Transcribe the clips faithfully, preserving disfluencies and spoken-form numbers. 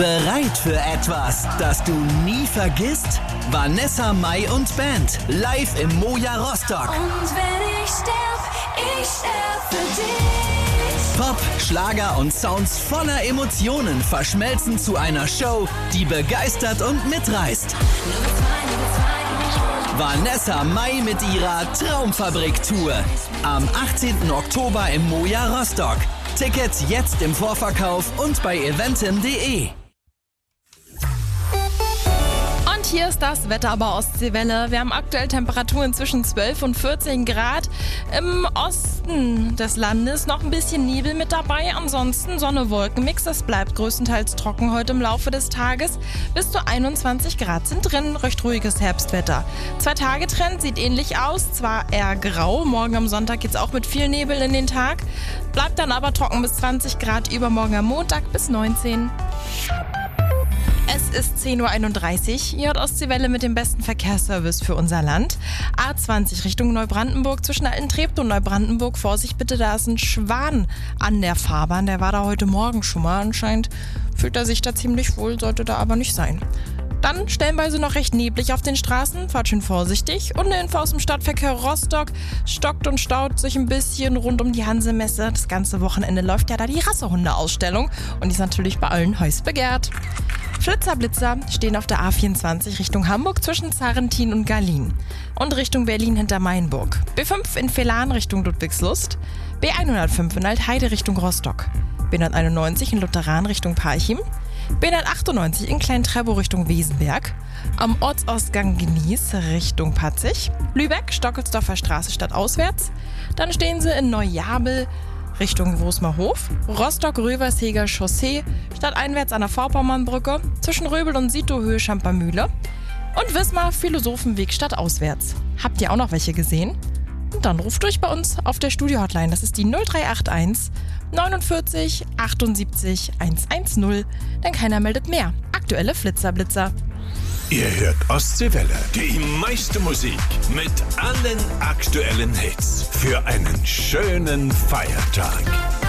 Bereit für etwas, das du nie vergisst? Vanessa Mai und Band live im Moja Rostock. Und wenn ich sterb, ich sterb für dich. Pop, Schlager und Sounds voller Emotionen verschmelzen zu einer Show, die begeistert und mitreißt. Vanessa Mai mit ihrer Traumfabrik-Tour. Am achtzehnten Oktober im Moja Rostock. Tickets jetzt im Vorverkauf und bei eventim punkt de. Und hier ist das Wetter bei Ostseewelle. Wir haben aktuell Temperaturen zwischen zwölf und vierzehn Grad. Im Osten des Landes noch ein bisschen Nebel mit dabei. Ansonsten Sonne-Wolken-Mix. Es bleibt größtenteils trocken heute im Laufe des Tages. Bis zu einundzwanzig Grad sind drin. Recht ruhiges Herbstwetter. Zwei-Tage-Trend sieht ähnlich aus. Zwar eher grau. Morgen am Sonntag geht es auch mit viel Nebel in den Tag. Bleibt dann aber trocken bis zwanzig Grad. Übermorgen am Montag bis neunzehn. Es ist zehn Uhr einunddreißig. Hier hat Ostseewelle mit dem besten Verkehrsservice für unser Land. A zwanzig Richtung Neubrandenburg zwischen Altentreptow und Neubrandenburg. Vorsicht bitte, da ist ein Schwan an der Fahrbahn. Der war da heute Morgen schon mal. Anscheinend fühlt er sich da ziemlich wohl, sollte da aber nicht sein. Dann stellenweise noch recht neblig auf den Straßen, fahrt schön vorsichtig. Und eine Info aus dem Stadtverkehr Rostock. Stockt und staut sich ein bisschen rund um die Hansemesse. Das ganze Wochenende läuft ja da die Rassehunde-Ausstellung und die ist natürlich bei allen heiß begehrt. Flitzerblitzer stehen auf der A vierundzwanzig Richtung Hamburg zwischen Zarrentin und Garlin und Richtung Berlin hinter Mainburg. B fünf in Velan Richtung Ludwigslust, B hundertfünf in Altheide Richtung Rostock, B hunderteinundneunzig in Lutheran Richtung Parchim, B hundertachtundneunzig in Klein-Trebow Richtung Wesenberg, am Ortsausgang Genieß Richtung Patzig, Lübeck, Stockelsdorfer Straße stadtauswärts, dann stehen sie in Neujabel Richtung Wosmerhof, Rostock-Röversheger Chaussee, stadteinwärts an der Vorpommernbrücke, zwischen Röbel und Sito Höhe Schampermühle und Wismar Philosophenweg stadtauswärts. Habt ihr auch noch welche gesehen? Und dann ruft durch bei uns auf der Studio-Hotline. Das ist die null drei acht eins neunundvierzig achtundsiebzig hundertzehn, denn keiner meldet mehr. Aktuelle Flitzerblitzer. Ihr hört Ostseewelle, die meiste Musik mit allen aktuellen Hits für einen schönen Feiertag.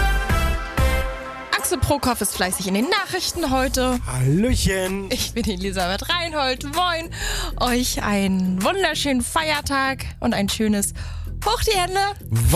Axel Prokop ist fleißig in den Nachrichten heute. Hallöchen. Ich bin Elisabeth Reinhold. Moin. Euch einen wunderschönen Feiertag und ein schönes Hoch die Hände.